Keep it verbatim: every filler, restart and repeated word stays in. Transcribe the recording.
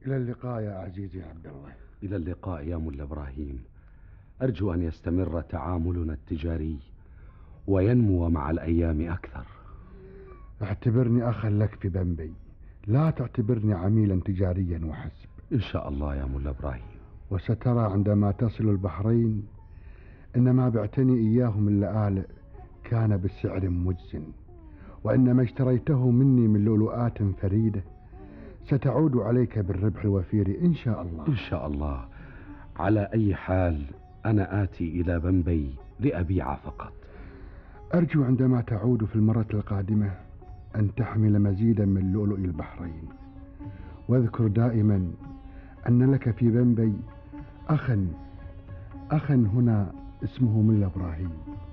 إلى اللقاء يا عزيزي عبد الله. إلى اللقاء يا ملا إبراهيم. أرجو أن يستمر تعاملنا التجاري وينمو مع الأيام أكثر. اعتبرني أخا لك في بمبي، لا تعتبرني عميلا تجاريا وحسب. إن شاء الله يا ملا إبراهيم. وسترى عندما تصل البحرين إن ما بعتني إياه من لآلئ كان بسعر مجز، وإن ما اشتريته مني من لؤلؤات فريدة ستعود عليك بالربح الوفير إن شاء الله. إن شاء الله. على أي حال أنا آتي إلى بمبي لأبيع فقط. أرجو عندما تعود في المرة القادمة أن تحمل مزيدا من لؤلؤ البحرين، واذكر دائما أن لك في بمبي أخا أخا هنا اسمه ملا إبراهيم.